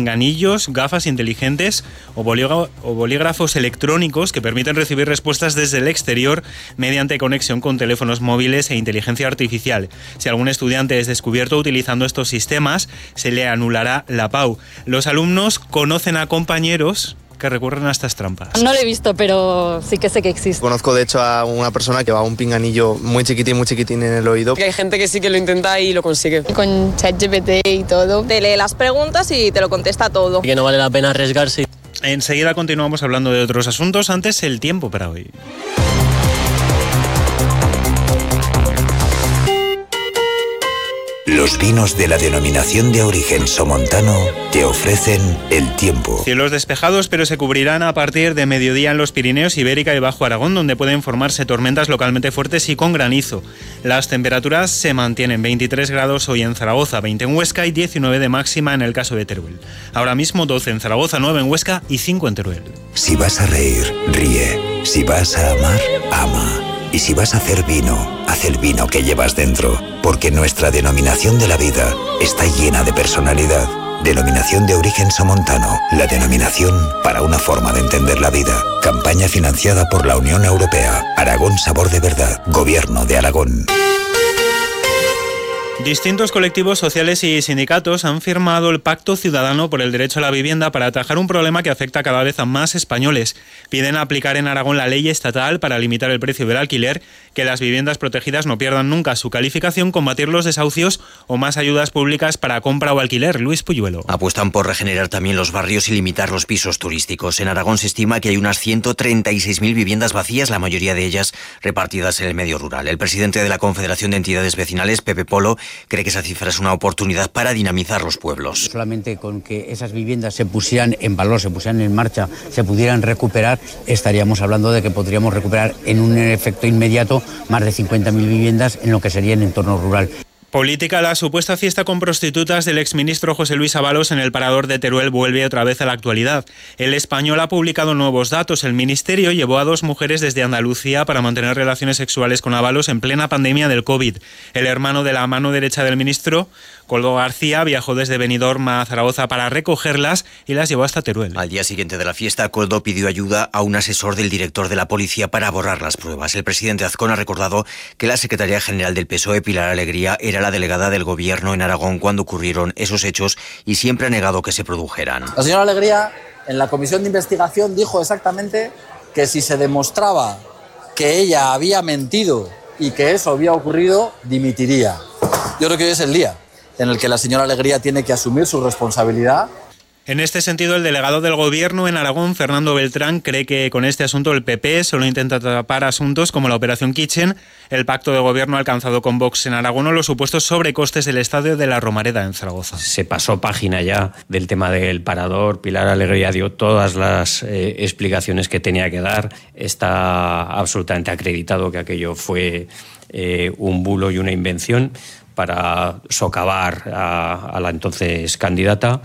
pinganillos, gafas inteligentes o bolígrafos electrónicos que permiten recibir respuestas desde el exterior mediante conexión con teléfonos móviles e inteligencia artificial. Si algún estudiante es descubierto utilizando estos sistemas, se le anulará la PAU. Los alumnos conocen a compañeros que recurren a estas trampas. No lo he visto, pero sí que sé que existe. Conozco de hecho a una persona que va un pinganillo muy chiquitín en el oído. Que hay gente que sí que lo intenta y lo consigue. Con ChatGPT y todo. Te lee las preguntas y te lo contesta todo. Que no vale la pena arriesgarse. Enseguida continuamos hablando de otros asuntos. Antes, el tiempo para hoy. Los vinos de la denominación de origen somontano te ofrecen el tiempo. Cielos despejados, pero se cubrirán a partir de mediodía en los Pirineos, Ibérica y Bajo Aragón, donde pueden formarse tormentas localmente fuertes y con granizo. Las temperaturas se mantienen: 23 grados hoy en Zaragoza, 20 en Huesca y 19 de máxima en el caso de Teruel. Ahora mismo 12 en Zaragoza, 9 en Huesca y 5 en Teruel. Si vas a reír, ríe. Si vas a amar, ama. Y si vas a hacer vino, haz el vino que llevas dentro, porque nuestra denominación de la vida está llena de personalidad. Denominación de origen somontano, la denominación para una forma de entender la vida. Campaña financiada por la Unión Europea. Aragón Sabor de Verdad, Gobierno de Aragón. Distintos colectivos sociales y sindicatos han firmado el Pacto Ciudadano por el Derecho a la Vivienda para atajar un problema que afecta cada vez a más españoles. Piden aplicar en Aragón la ley estatal para limitar el precio del alquiler, que las viviendas protegidas no pierdan nunca su calificación, combatir los desahucios o más ayudas públicas para compra o alquiler. Luis Puyuelo. Apuestan por regenerar también los barrios y limitar los pisos turísticos. En Aragón se estima que hay unas 136.000 viviendas vacías, la mayoría de ellas repartidas en el medio rural. El presidente de la Confederación de Entidades Vecinales, Pepe Polo, cree que esa cifra es una oportunidad para dinamizar los pueblos. Solamente con que esas viviendas se pusieran en valor, se pusieran en marcha, se pudieran recuperar, estaríamos hablando de que podríamos recuperar en un efecto inmediato más de 50.000 viviendas en lo que sería el entorno rural. Política: la supuesta fiesta con prostitutas del exministro José Luis Ábalos en el Parador de Teruel vuelve otra vez a la actualidad. El Español ha publicado nuevos datos. El Ministerio llevó a 2 mujeres desde Andalucía para mantener relaciones sexuales con Ábalos en plena pandemia del COVID. El hermano de la mano derecha del ministro, Coldo García, viajó desde Benidorm a Zaragoza para recogerlas y las llevó hasta Teruel. Al día siguiente de la fiesta, Coldo pidió ayuda a un asesor del director de la policía para borrar las pruebas. El presidente Azcón ha recordado que la secretaria general del PSOE, Pilar Alegría, era la delegada del Gobierno en Aragón cuando ocurrieron esos hechos y siempre ha negado que se produjeran. La señora Alegría en la comisión de investigación dijo exactamente que si se demostraba que ella había mentido y que eso había ocurrido, dimitiría. Yo creo que hoy es el día en el que la señora Alegría tiene que asumir su responsabilidad. En este sentido, el delegado del Gobierno en Aragón, Fernando Beltrán, cree que con este asunto el PP solo intenta tapar asuntos como la Operación Kitchen, el pacto de gobierno alcanzado con Vox en Aragón o los supuestos sobrecostes del estadio de la Romareda en Zaragoza. Se pasó página ya del tema del Parador. Pilar Alegría dio todas las explicaciones que tenía que dar. Está absolutamente acreditado que aquello fue un bulo y una invención para socavar a la entonces candidata.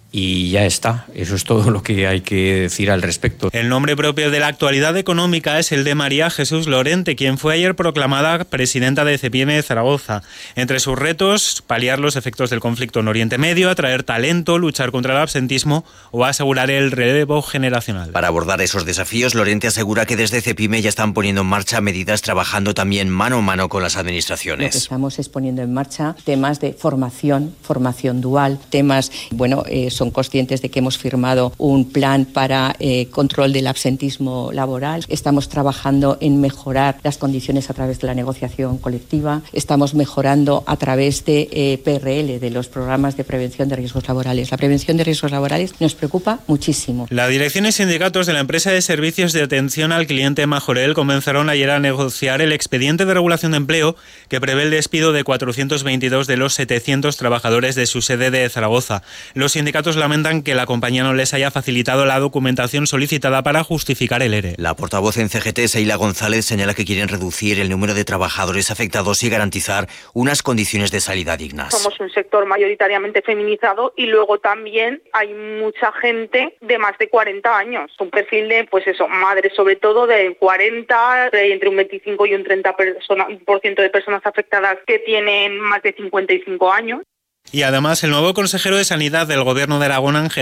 Y ya está, eso es todo lo que hay que decir al respecto. El nombre propio de la actualidad económica es el de María Jesús Lorente, quien fue ayer proclamada presidenta de CEPIME de Zaragoza. Entre sus retos, paliar los efectos del conflicto en Oriente Medio, atraer talento, luchar contra el absentismo o asegurar el relevo generacional. Para abordar esos desafíos, Lorente asegura que desde CEPIME ya están poniendo en marcha medidas trabajando también mano a mano con las administraciones. Lo que estamos es poniendo en marcha temas de formación dual, temas, son conscientes de que hemos firmado un plan para control del absentismo laboral. Estamos trabajando en mejorar las condiciones a través de la negociación colectiva. Estamos mejorando a través de PRL, de los programas de prevención de riesgos laborales. La prevención de riesgos laborales nos preocupa muchísimo. La dirección y sindicatos de la empresa de servicios de atención al cliente Majorel comenzaron ayer a negociar el expediente de regulación de empleo que prevé el despido de 422 de los 700 trabajadores de su sede de Zaragoza. Los sindicatos lamentan que la compañía no les haya facilitado la documentación solicitada para justificar el ERE. La portavoz en CGT, Seila González, señala que quieren reducir el número de trabajadores afectados y garantizar unas condiciones de salida dignas. Somos un sector mayoritariamente feminizado y luego también hay mucha gente de más de 40 años. Un perfil de, madres sobre todo de 40, entre un 25 y un 30% de personas afectadas que tienen más de 55 años. Y además el nuevo consejero de Sanidad del Gobierno de Aragón, Ángel